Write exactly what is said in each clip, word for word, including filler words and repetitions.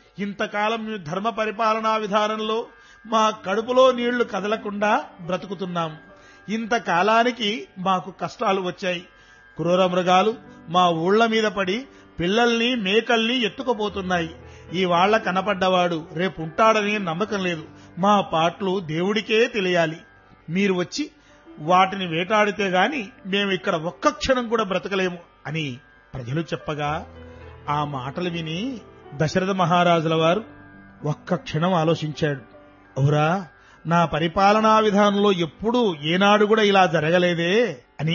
ఇంతకాలం మేము ధర్మ పరిపాలనా విధానంలో మా కడుపులో నీళ్లు కదలకుండా బ్రతుకుతున్నాం. ఇంతకాలానికి మాకు కష్టాలు వచ్చాయి. క్రూర మృగాలు మా ఊళ్ల మీద పడి పిల్లల్ని మేకల్ని ఎత్తుకుపోతున్నాయి. ఈ వాళ్ల కనపడ్డవాడు రేపుంటాడని నమ్మకం లేదు. మా పాటలు దేవుడికే తెలియాలి. మీరు వచ్చి వాటిని వేటాడితే గాని మేము ఇక్కడ ఒక్క క్షణం కూడా బ్రతకలేము అని ప్రజలు చెప్పగా ఆ మాటలు విని దశరథ మహారాజుల వారు ఒక్క క్షణం ఆలోచించాడు. అవురా, నా పరిపాలనా విధానంలో ఎప్పుడూ ఏనాడు కూడా ఇలా జరగలేదే అని.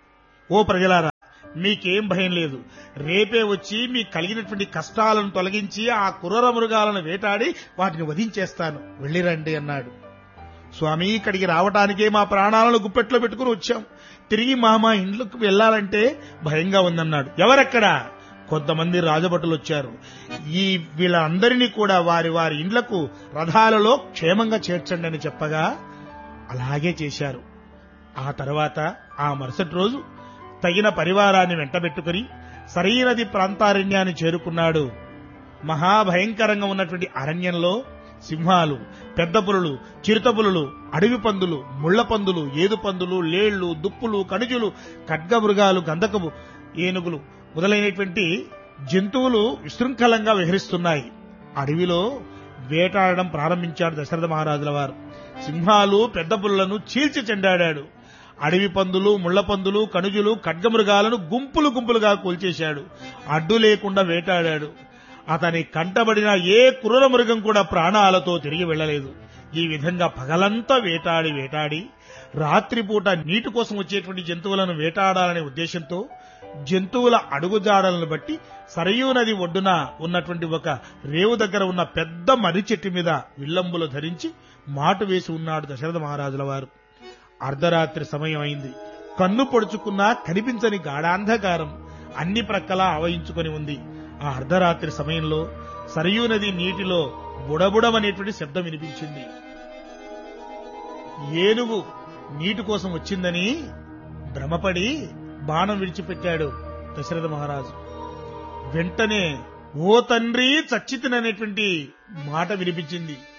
ఓ ప్రజలారా, మీకేం భయం లేదు. రేపే వచ్చి మీకు కలిగినటువంటి కష్టాలను తొలగించి ఆ క్రూర మృగాలను వేటాడి వాటిని వధించేస్తాను, వెళ్ళిరండి అన్నాడు. స్వామి, ఇక్కడికి రావటానికే మా ప్రాణాలను గుప్పెట్లో పెట్టుకుని వచ్చాం. తిరిగి మా మా ఇండ్లకు వెళ్లాలంటే భయంగా ఉందన్నాడు. ఎవరెక్కడా? కొంతమంది రాజభటులు వచ్చారు. ఈ వీళ్ళందరినీ కూడా వారి వారి ఇండ్లకు రథాలలో క్షేమంగా చేర్చండి అని చెప్పగా అలాగే చేశారు. ఆ తర్వాత ఆ మరుసటి రోజు తగిన పరివారాన్ని వెంటబెట్టుకుని సరైనది ప్రాంతారణ్యాన్ని చేరుకున్నాడు. మహాభయంకరంగా ఉన్నటువంటి అరణ్యంలో సింహాలు, పెద్ద పులులు, చిరుత పులులు, అడవి పందులు, ముళ్ల పందులు, ఏదు పందులు, లేళ్లు, దుప్పులు, కణుజులు, ఖడ్గమృగాలు, గంధకము, ఏనుగులు మొదలైనటువంటి జంతువులు విశృంఖలంగా విహరిస్తున్నాయి. అడవిలో వేటాడడం ప్రారంభించాడు దశరథ మహారాజుల వారు. సింహాలు, పెద్ద పులులను చీల్చి చెండాడాడు. అడవి పందులు, ముళ్ల పందులు, కణుజులు, ఖడ్గమృగాలను గుంపులు గుంపులుగా కూల్చేశాడు. అడ్డు లేకుండా వేటాడాడు. అతని కంటబడిన ఏ క్రూర మృగం కూడా ప్రాణాలతో తిరిగి వెళ్లలేదు. ఈ విధంగా పగలంతా వేటాడి వేటాడి రాత్రిపూట నీటి కోసం వచ్చేటువంటి జంతువులను వేటాడాలనే ఉద్దేశంతో జంతువుల అడుగుజాడలను బట్టి సరయూ నది ఒడ్డున ఉన్నటువంటి ఒక రేవు దగ్గర ఉన్న పెద్ద మర్రి చెట్టు మీద విల్లంబులు ధరించి మాటు వేసి ఉన్నాడు దశరథ మహారాజుల వారు. అర్ధరాత్రి సమయం అయింది. కన్ను పొడుచుకున్నా కనిపించని గాఢాంధకారం అన్ని ప్రక్కలా ఆవహించుకొని ఉంది. ఆ అర్ధరాత్రి సమయంలో సరయూ నది నీటిలో బుడబుడమనేటువంటి శబ్దం వినిపించింది. ఏనుగు నీటి కోసం వచ్చిందని భ్రమపడి బాణం విడిచిపెట్టాడు దశరథ మహారాజు. వెంటనే ఓ తండ్రి చచ్చితిననేటువంటి మాట వినిపించింది.